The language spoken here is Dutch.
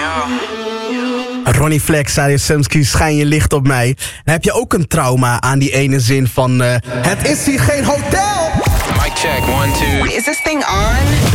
Ronnie Flex, Sadio Samsky, schijn je licht op mij. En heb je ook een trauma aan die ene zin van... het is hier geen hotel! Mic check, 1, 2. Is this thing on?